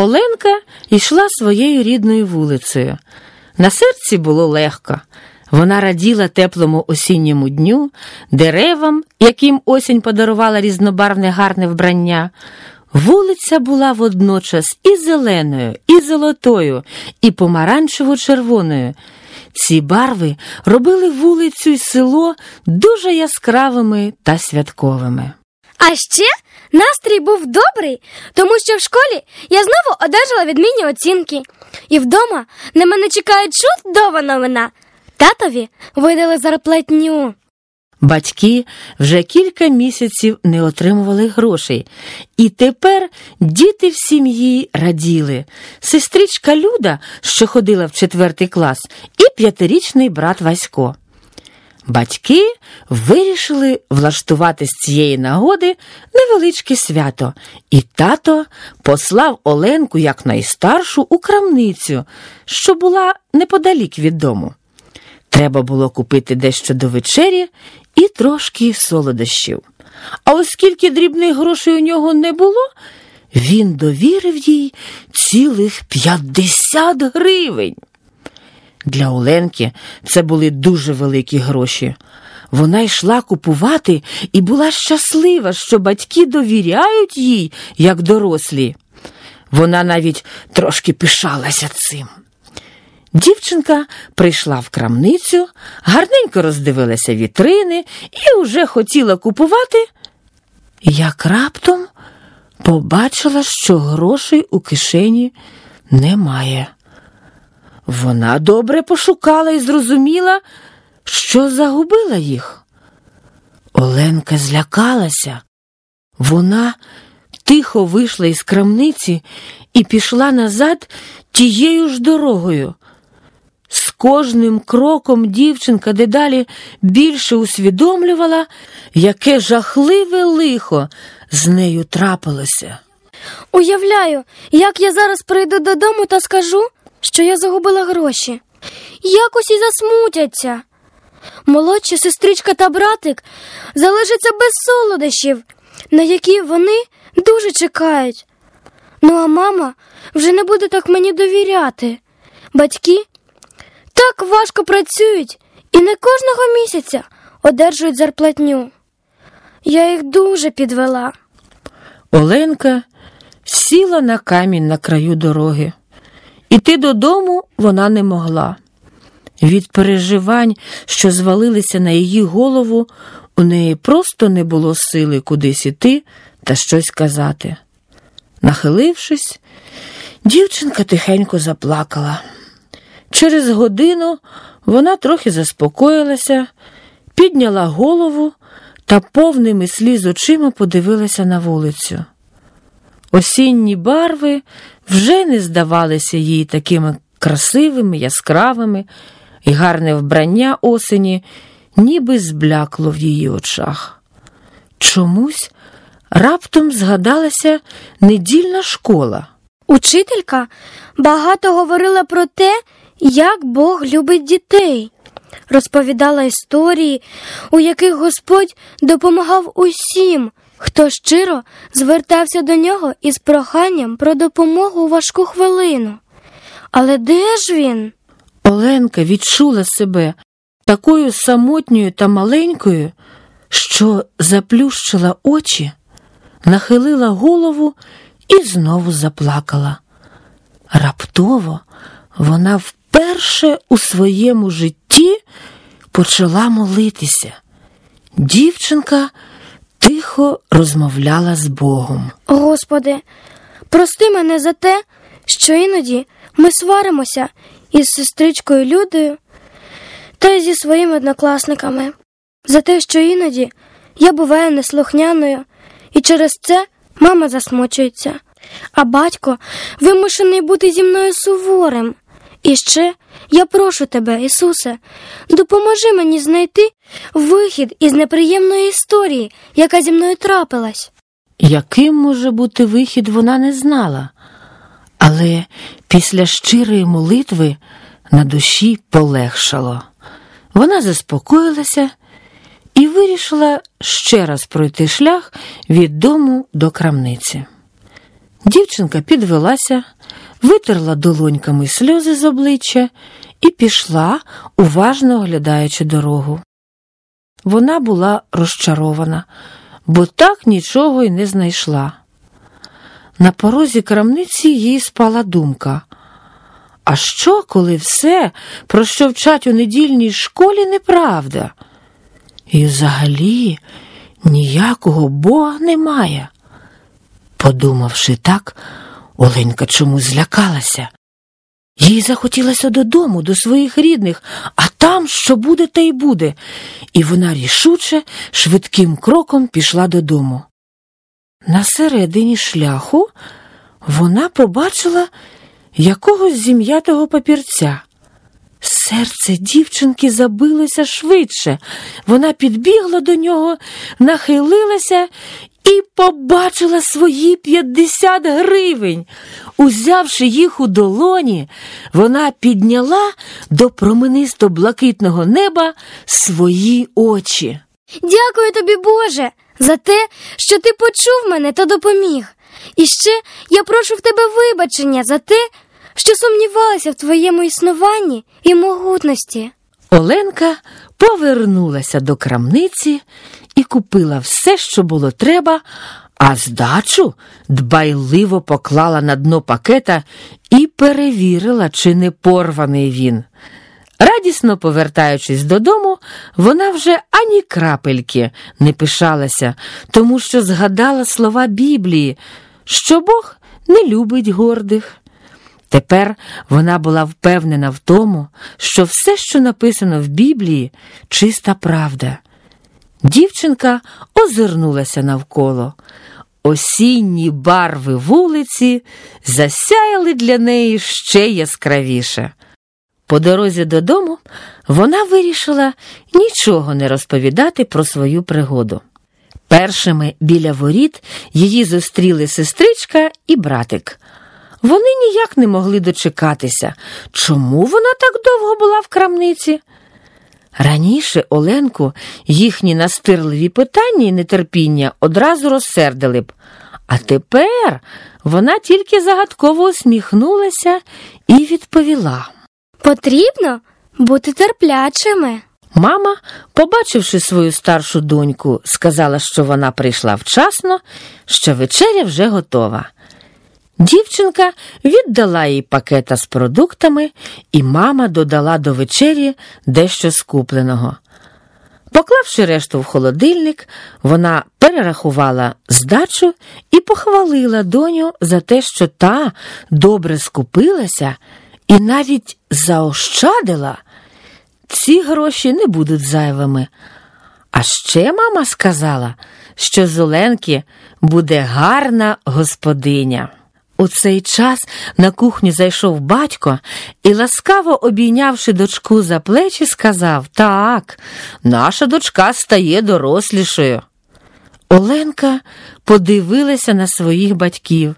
Оленка йшла своєю рідною вулицею. На серці було легко. Вона раділа теплому осінньому дню, деревам, яким осінь подарувала різнобарвне гарне вбрання. Вулиця була водночас і зеленою, і золотою, і помаранчево-червоною. Ці барви робили вулицю й село дуже яскравими та святковими. А ще настрій був добрий, тому що в школі я знову одержала відмінні оцінки. І вдома на мене чекає чудова новина. Татові видали зарплатню. Батьки вже кілька місяців не отримували грошей. І тепер діти в сім'ї раділи. Сестричка Люда, що ходила в 4 клас, і 5-річний брат Васько. Батьки вирішили влаштувати з цієї нагоди невеличке свято. І тато послав Оленку як найстаршу у крамницю, що була неподалік від дому. Треба було купити дещо до вечері і трошки солодощів. А оскільки дрібних грошей у нього не було, він довірив їй цілих 50 гривень. Для Оленки це були дуже великі гроші. Вона йшла купувати і була щаслива, що батьки довіряють їй, як дорослі. Вона навіть трошки пишалася цим. Дівчинка прийшла в крамницю, гарненько роздивилася вітрини і уже хотіла купувати, як раптом побачила, що грошей у кишені немає. Вона добре пошукала і зрозуміла, що загубила їх. Оленка злякалася. Вона тихо вийшла із крамниці і пішла назад тією ж дорогою. З кожним кроком дівчинка дедалі більше усвідомлювала, яке жахливе лихо з нею трапилося. Уявляю, як я зараз прийду додому та скажу, що я загубила гроші. Якось і засмутяться. Молодша сестричка та братик залишаться без солодощів, на які вони дуже чекають. Ну а мама вже не буде так мені довіряти. Батьки так важко працюють і не кожного місяця одержують зарплатню. Я їх дуже підвела. Оленка сіла на камінь на краю дороги. Іти додому вона не могла. Від переживань, що звалилися на її голову, у неї просто не було сили кудись іти та щось казати. Нахилившись, дівчинка тихенько заплакала. Через годину вона трохи заспокоїлася, підняла голову та повними сліз очима подивилася на вулицю. Осінні барви вже не здавалися їй такими красивими, яскравими, і гарне вбрання осені ніби зблякло в її очах. Чомусь раптом згадалася недільна школа. Учителька багато говорила про те, як Бог любить дітей. Розповідала історії, у яких Господь допомагав усім, хто щиро звертався до нього із проханням про допомогу у важку хвилину. Але де ж він? Оленка відчула себе такою самотньою та маленькою, що заплющила очі, нахилила голову і знову заплакала. Раптово вона вперше у своєму житті почала молитися. Дівчинка тихо розмовляла з Богом. Господи, прости мене за те, що іноді ми сваримося із сестричкою Людою та й зі своїми однокласниками. За те, що іноді я буваю неслухняною, і через це мама засмучується. А батько вимушений бути зі мною суворим. І ще я прошу тебе, Ісусе, допоможи мені знайти вихід із неприємної історії, яка зі мною трапилась. Яким може бути вихід, вона не знала. Але після щирої молитви на душі полегшало. Вона заспокоїлася і вирішила ще раз пройти шлях від дому до крамниці. Дівчинка підвелася, витерла долоньками сльози з обличчя і пішла, уважно оглядаючи дорогу. Вона була розчарована, бо так нічого й не знайшла. На порозі крамниці їй спала думка: а що, коли все, про що вчать у недільній школі, неправда? І взагалі ніякого Бога немає. Подумавши так, Оленька чомусь злякалася. Їй захотілося додому, до своїх рідних, а там що буде, те й буде. І вона рішуче, швидким кроком пішла додому. На середині шляху вона побачила якогось зім'ятого папірця. Серце дівчинки забилося швидше. Вона підбігла до нього, нахилилася і побачила свої 50 гривень. Узявши їх у долоні, вона підняла до променисто-блакитного неба свої очі. Дякую тобі, Боже, за те, що ти почув мене та допоміг. І ще я прошу в тебе вибачення за те, що сумнівалася в твоєму існуванні і могутності. Оленка повернулася до крамниці і купила все, що було треба, а здачу дбайливо поклала на дно пакета і перевірила, чи не порваний він. Радісно повертаючись додому, вона вже ані крапельки не пишалася, тому що згадала слова Біблії, що Бог не любить гордих. Тепер вона була впевнена в тому, що все, що написано в Біблії, чиста правда. Дівчинка озирнулася навколо. Осінні барви вулиці засяяли для неї ще яскравіше. По дорозі додому вона вирішила нічого не розповідати про свою пригоду. Першими біля воріт її зустріли сестричка і братик. Вони ніяк не могли дочекатися, чому вона так довго була в крамниці. Раніше Оленку їхні настирливі питання і нетерпіння одразу розсердили б, а тепер вона тільки загадково усміхнулася і відповіла: Потрібно бути терплячими. Мама, побачивши свою старшу доньку, сказала, що вона прийшла вчасно, що вечеря вже готова. Дівчинка віддала їй пакета з продуктами, і мама додала до вечері дещо з купленого. Поклавши решту в холодильник, вона перерахувала здачу і похвалила доню за те, що та добре скупилася і навіть заощадила. Ці гроші не будуть зайвими. А ще мама сказала, що з Оленки буде гарна господиня. У цей час на кухню зайшов батько і, ласкаво обійнявши дочку за плечі, сказав: «Так, наша дочка стає дорослішою». Оленка подивилася на своїх батьків.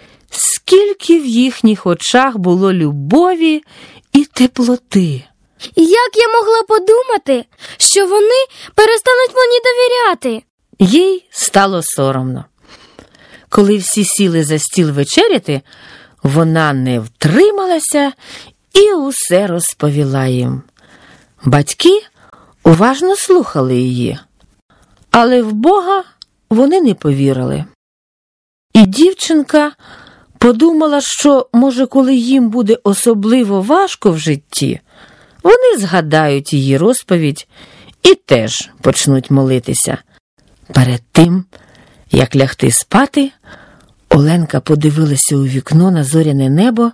Скільки в їхніх очах було любові і теплоти. Як я могла подумати, що вони перестануть мені довіряти? Їй стало соромно. Коли всі сіли за стіл вечеряти, вона не втрималася і усе розповіла їм. Батьки уважно слухали її, але в Бога вони не повірили. І дівчинка подумала, що, може, коли їм буде особливо важко в житті, вони згадають її розповідь і теж почнуть молитися. Перед тим, як лягти спати, Оленка подивилася у вікно на зоряне небо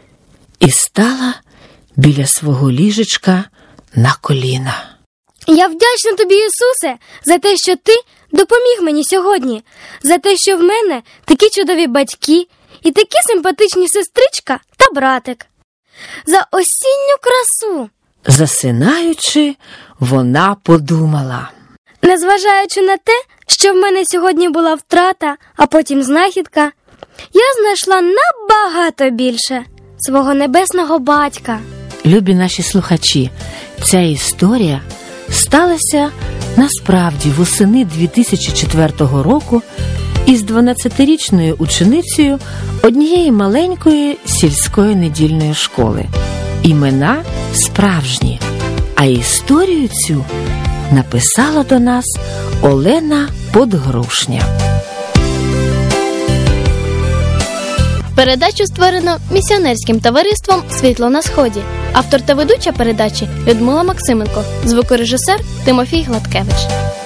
і стала біля свого ліжечка на коліна. Я вдячна тобі, Ісусе, за те, що ти допоміг мені сьогодні, за те, що в мене такі чудові батьки і такі симпатичні сестричка та братик, за осінню красу. Засинаючи, вона подумала: незважаючи на те, що в мене сьогодні була втрата, а потім знахідка, я знайшла набагато більше свого небесного батька. Любі наші слухачі, ця історія сталася насправді восени 2004 року із 12-річною ученицею однієї маленької сільської недільної школи. Імена справжні, а історію цю написала до нас Олена Подгрушня. Передачу створено місіонерським товариством «Світло на Сході». Автор та ведуча передачі Людмила Максименко, звукорежисер Тимофій Гладкевич.